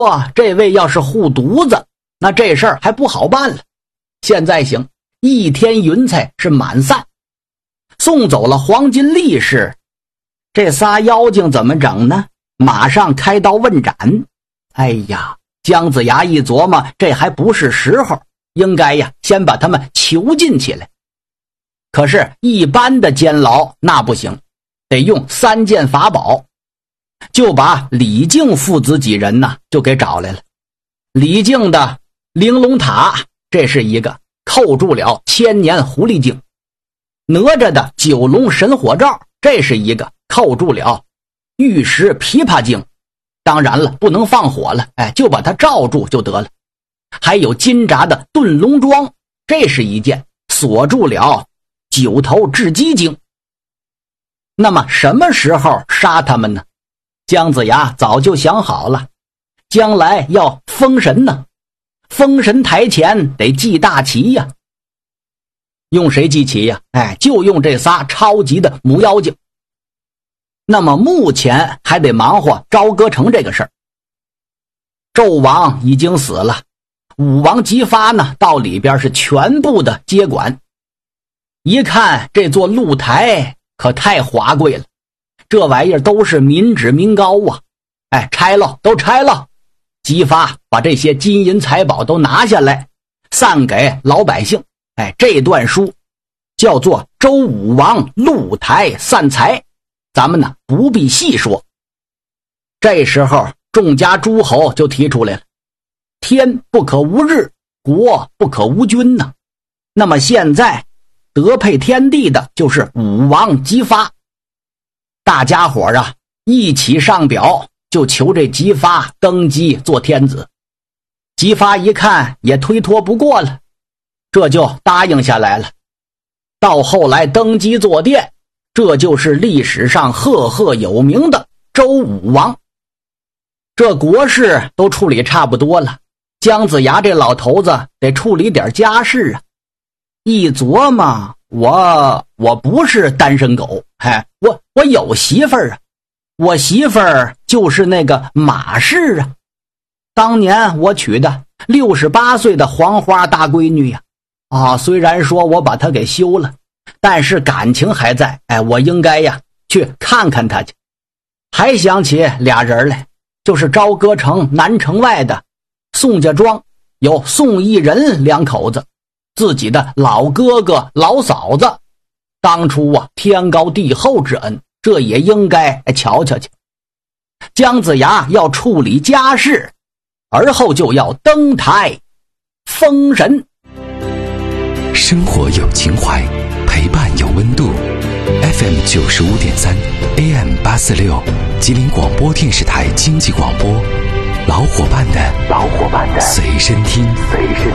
哇，这位要是护犊子，那这事儿还不好办了。现在行，一天云彩是满散，送走了黄金力士，这仨妖精怎么整呢？马上开刀问斩。哎呀，姜子牙一琢磨，这还不是时候，应该呀先把他们囚禁起来。可是一般的监牢那不行，得用3件法宝，就把李靖父子几人呢就给找来了。李靖的玲珑塔，这是一个，扣住了千年狐狸精；哪吒的九龙神火罩，这是一个，扣住了玉石琵琶精。当然了，不能放火了，就把它罩住就得了。还有金吒的遁龙桩，这是一件，锁住了9头雉鸡精。那么什么时候杀他们呢？姜子牙早就想好了，将来要封神呢，封神台前得祭大旗呀。用谁祭旗呀？就用这仨超级的母妖精。那么目前还得忙活朝歌城这个事儿。纣王已经死了，武王姬发呢到里边是全部的接管。一看这座露台可太华贵了，这玩意儿都是民脂民膏啊！拆了，都拆了。姬发把这些金银财宝都拿下来，散给老百姓。这段书叫做周武王露台散财，咱们呢不必细说。这时候众家诸侯就提出来了，天不可无日，国不可无君呢。那么现在得配天地的就是武王姬发，大家伙啊一起上表，就求这姬发登基做天子。姬发一看也推脱不过了，这就答应下来了。到后来登基坐殿，这就是历史上赫赫有名的周武王。这国事都处理差不多了，姜子牙这老头子得处理点家事啊。一琢磨，我不是单身狗，我有媳妇儿啊，我媳妇儿就是那个马氏啊，当年我娶的68岁的黄花大闺女呀。虽然说我把她给休了，但是感情还在，我应该呀去看看她去。还想起俩人来，就是朝歌城南城外的宋家庄，有宋一人2口子，自己的老哥哥老嫂子，当初天高地厚之恩，这也应该瞧瞧去。姜子牙要处理家事，而后就要登台封神。 生活有情怀，陪伴有温度。FM 95.3 AM 846，吉林广播电视台经济广播，老伙伴的随身听。